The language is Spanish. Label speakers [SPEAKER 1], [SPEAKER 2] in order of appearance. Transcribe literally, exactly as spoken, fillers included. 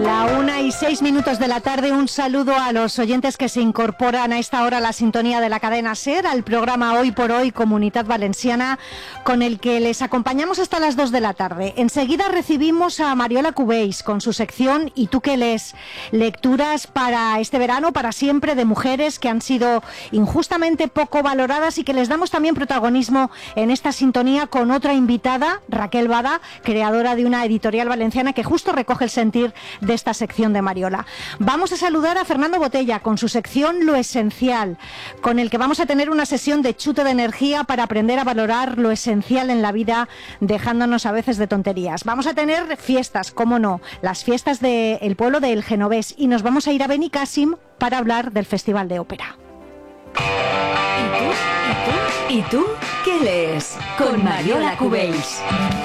[SPEAKER 1] La una y seis minutos de la tarde, un saludo a los oyentes que se incorporan a esta hora a la sintonía de la cadena SER, al programa Hoy por Hoy Comunitat Valenciana, con el que les acompañamos hasta las dos de la tarde. Enseguida recibimos a Mariola Cubells con su sección ¿Y tú qué lees? Lecturas para este verano, para siempre, de mujeres que han sido injustamente poco valoradas y que les damos también protagonismo en esta sintonía con otra invitada, Raquel Bada, creadora de una editorial valenciana que justo recoge el sentir de esta sección de Mariola. Vamos a saludar a Fernando Botella con su sección Lo Esencial, con el que vamos a tener una sesión de chute de energía para aprender a valorar lo esencial en la vida, dejándonos a veces de tonterías. Vamos a tener fiestas, cómo no, las fiestas del pueblo de El Genovés, y nos vamos a ir a Benicàssim para hablar del Festival de Ópera.
[SPEAKER 2] ¿Y tú? ¿Y tú? ¿Y tú qué lees? Con Mariola Cubells.